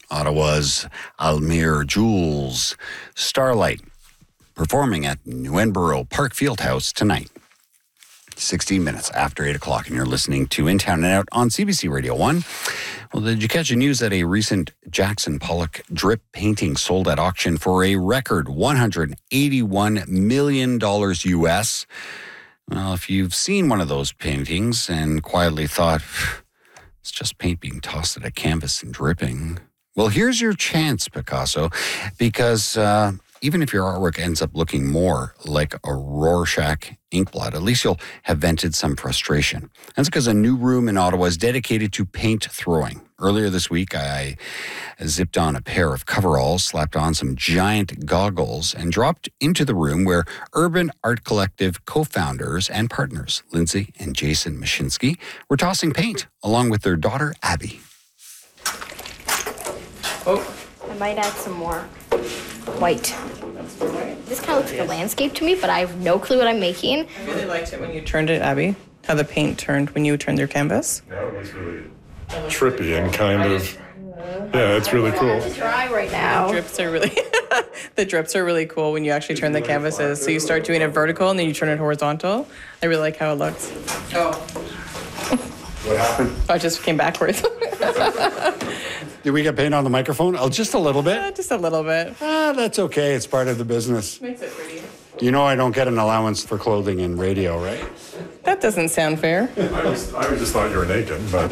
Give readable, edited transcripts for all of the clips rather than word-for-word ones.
Ottawa's Almere Jules Starlight performing at New Edinburgh Park Fieldhouse tonight. 16 minutes after 8 o'clock, and you're listening to In Town and Out on CBC Radio 1. Well, did you catch the news that a recent Jackson Pollock drip painting sold at auction for a record $181 million US? Well, if you've seen one of those paintings and quietly thought, it's just paint being tossed at a canvas and dripping, well, here's your chance, Picasso, because even if your artwork ends up looking more like a Rorschach inkblot, at least you'll have vented some frustration. That's because a new room in Ottawa is dedicated to paint throwing. Earlier this week, I zipped on a pair of coveralls, slapped on some giant goggles, and dropped into the room where Urban Art Collective co-founders and partners, Lindsay and Jason Mashinsky, were tossing paint, along with their daughter, Abby. Oh. I might add some more white. This kind of looks like a landscape to me, but I have no clue what I'm making. I really liked it when you turned it, Abby, how the paint turned when you turned your canvas. That was really trippy and kind of, yeah, it's really cool. It's dry right now. The drips are really cool when you actually turn the canvases. So you start doing it vertical and then you turn it horizontal. I really like how it looks. Oh. What happened? I just came backwards. Did we get paint on the microphone? Oh, just a little bit? Just a little bit. That's okay. It's part of the business. Makes it pretty. You know I don't get an allowance for clothing in radio, right? That doesn't sound fair. I just thought you were naked, but...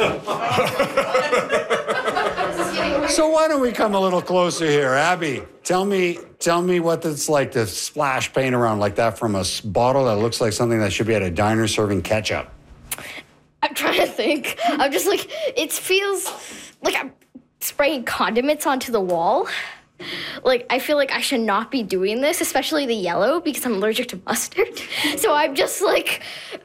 So why don't we come a little closer here? Abby, tell me what it's like to splash paint around like that from a bottle that looks like something that should be at a diner serving ketchup. I'm trying to think. I'm just like, it feels like I'm spraying condiments onto the wall. Like, I feel like I should not be doing this, especially the yellow, because I'm allergic to mustard. So I'm just like,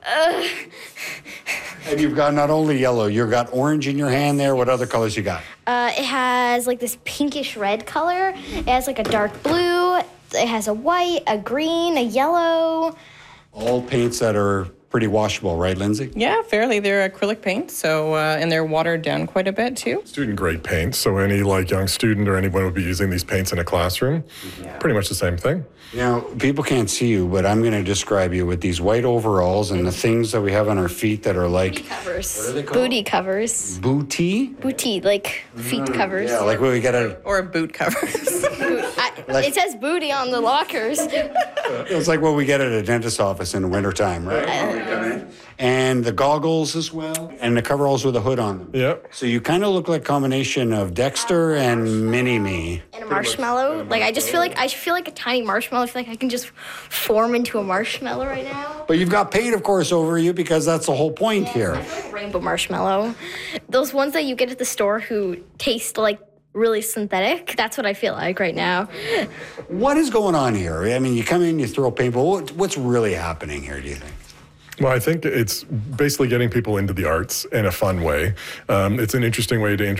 And you've got not only yellow, you've got orange in your hand there. What other colors you got? It has like this pinkish red color. It has like a dark blue. It has a white, a green, a yellow. All paints that are pretty washable, right, Lindsay? Yeah, fairly. They're acrylic paint, so and they're watered down quite a bit too. Student grade paint, so any young student or anyone would be using these paints in a classroom. Yeah. Pretty much the same thing. Now, people can't see you, but I'm going to describe you with these white overalls and the things that we have on our feet that are like... Booty covers. What are they called? Booty covers. Booty? Booty, like feet covers. Yeah, like what we got at... Or boot covers. It says booty on the lockers. It's like what we get at a dentist's office in the wintertime, right? And the goggles as well, and the coveralls with a hood on them. Yep. So you kind of look like a combination of Dexter and Mini-Me. And a marshmallow. Like, I feel like a tiny marshmallow. I feel like I can just form into a marshmallow right now. But you've got paint, of course, over you because that's the whole point here. I feel like rainbow marshmallow. Those ones that you get at the store who taste like really synthetic. That's what I feel like right now. What is going on here? I mean, you come in, you throw paint, but what's really happening here, do you think? Well, I think it's basically getting people into the arts in a fun way. It's an interesting way to